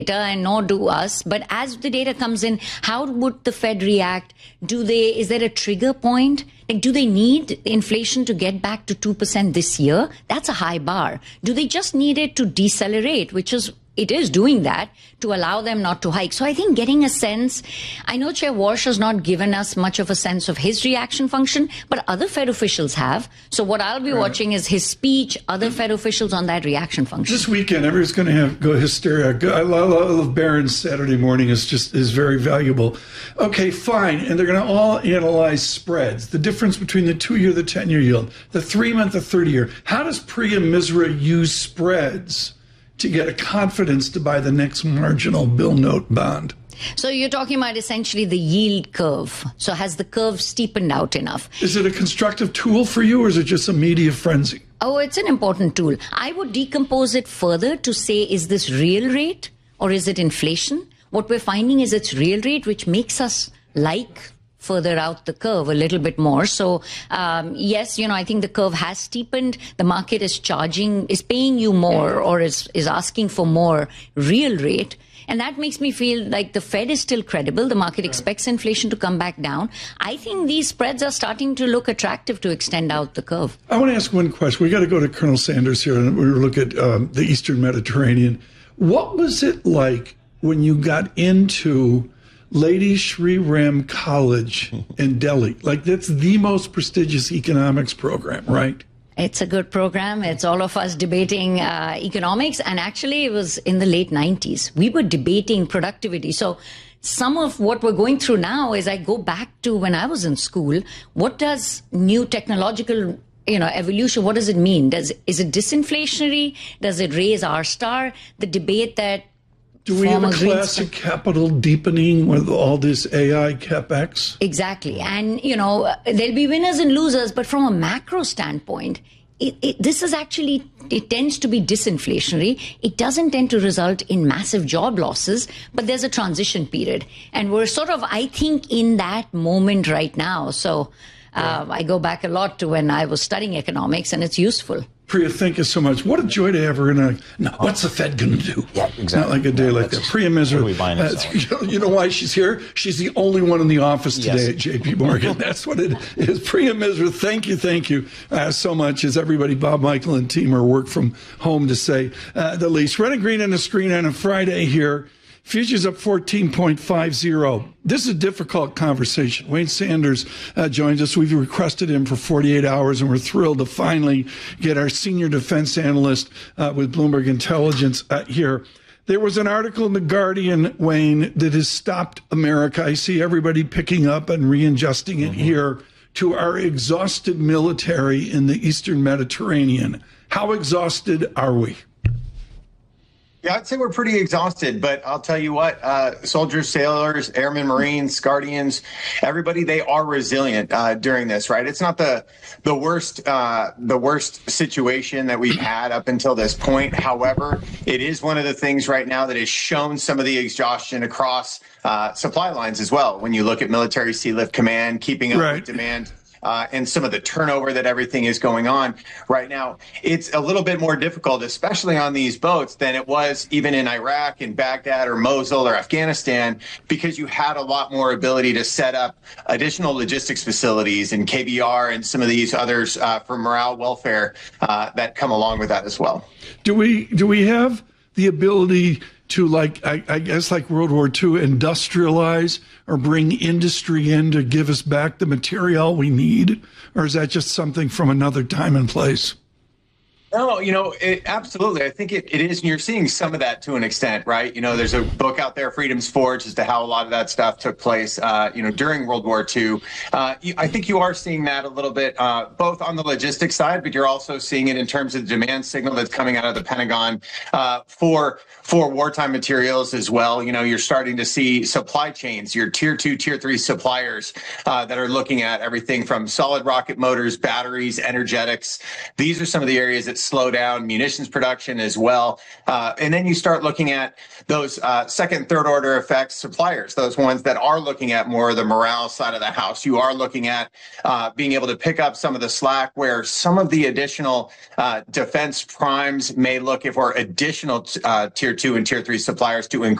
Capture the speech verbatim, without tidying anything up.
and nor do us. But as the data comes in, how would the Fed react? Do they, is there a trigger point? Like, do they need inflation to get back to two percent this year? That's a high bar. Do they just need it to decelerate, which is, it is doing that, to allow them not to hike? So I think getting a sense, I know Chair Walsh has not given us much of a sense of his reaction function, but other Fed officials have. So what I'll be right. watching is his speech, other Fed officials on that reaction function. This weekend, everyone's going to have go hysteria. I love Barron's Saturday morning. Is just is very valuable. Okay, fine. And they're going to all analyze spreads, the difference between the two-year, the ten-year yield, the three-month, the thirty-year. How does Priya Misra use spreads to get a confidence to buy the next marginal bill note bond? So you're talking about essentially the yield curve. So has the curve steepened out enough? Is it a constructive tool for you, or is it just a media frenzy? Oh, it's an important tool. I would decompose it further to say, is this real rate or is it inflation? What we're finding is it's real rate, which makes us like further out the curve a little bit more. So, um, yes, you know, I think the curve has steepened. The market is charging, is paying you more, or is, is asking for more real rate. And that makes me feel like the Fed is still credible. The market expects inflation to come back down. I think these spreads are starting to look attractive to extend out the curve. I want to ask one question. We got to go to Colonel Sanders here, and we look at um, the Eastern Mediterranean. What was it like when you got into Lady Shri Ram College in Delhi? Like, that's the most prestigious economics program, right? It's a good program. It's all of us debating uh, economics. And actually, it was in the late nineties. We were debating productivity. So some of what we're going through now is I go back to when I was in school. What does new technological you know, evolution, what does it mean? Does, is it disinflationary? Does it raise R star? The debate that Do we have a classic capital deepening with all this A I capex? Exactly. And, you know, there'll be winners and losers, but from a macro standpoint, it, it, this is actually, it tends to be disinflationary. It doesn't tend to result in massive job losses, but there's a transition period. And we're sort of, I think, in that moment right now. So uh, yeah. I go back a lot to when I was studying economics, and it's useful. Priya, thank you so much. What a joy to have her in a, no, what's the Fed going to do? Yeah, exactly. Not like a day yeah, like that. Priya Misra, uh, you know why she's here? She's the only one in the office today yes. at J P Morgan. That's what it is. Priya Misra, thank you, thank you uh, so much. As everybody, Bob Michael and team are work from home to say uh, the least. Red and green on the screen on a Friday here. Futures up fourteen point five zero. This is a difficult conversation. Wayne Sanders uh, joins us. We've requested him for forty-eight hours, and we're thrilled to finally get our senior defense analyst uh, with Bloomberg Intelligence uh, here. There was an article in The Guardian, Wayne, that has stopped America. I see everybody picking up and readjusting it mm-hmm. here to our exhausted military in the Eastern Mediterranean. How exhausted are we? Yeah, I'd say we're pretty exhausted, but I'll tell you what, uh, soldiers, sailors, airmen, Marines, Guardians, everybody, they are resilient uh, during this, right? It's not the the worst uh, the worst situation that we've had up until this point. However, it is one of the things right now that has shown some of the exhaustion across uh, supply lines as well. When you look at military Sea Lift Command, keeping up right. with demand. Uh, and some of the turnover that everything is going on right now, it's a little bit more difficult, especially on these boats, than it was even in Iraq, in Baghdad, or Mosul, or Afghanistan, because you had a lot more ability to set up additional logistics facilities and K B R and some of these others uh, for morale welfare uh, that come along with that as well. Do we do we have the ability to, like, I, I guess like World War Two, industrialize or bring industry in to give us back the material we need? Or is that just something from another time and place? No, you know, it, absolutely. I think it, it is. And you're seeing some of that to an extent, right? You know, there's a book out there, Freedom's Forge, as to how a lot of that stuff took place, uh, you know, during World War Two. Uh, I think you are seeing that a little bit, uh, both on the logistics side, but you're also seeing it in terms of the demand signal that's coming out of the Pentagon uh, for for wartime materials as well. You know, you're starting to see supply chains, your tier two, tier three suppliers uh, that are looking at everything from solid rocket motors, batteries, energetics. These are some of the areas that slow down munitions production as well. Uh, and then you start looking at those uh, second, third order effects suppliers, those ones that are looking at more of the morale side of the house. You are looking at uh, being able to pick up some of the slack where some of the additional uh, defense primes may look for additional uh, tier two and tier three suppliers to increase